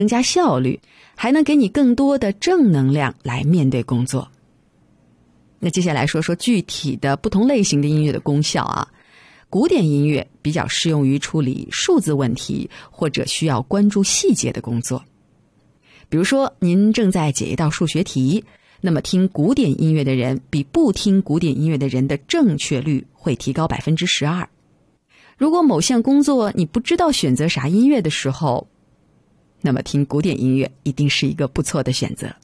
增加效率，还能给你更多的正能量来面对工作。那接下来说说具体的不同类型的音乐的功效啊。古典音乐比较适用于处理数字问题或者需要关注细节的工作。比如说您正在解一道数学题，那么听古典音乐的人比不听古典音乐的人的正确率会提高 12%。 如果某项工作你不知道选择啥音乐的时候，那么听古典音乐一定是一个不错的选择。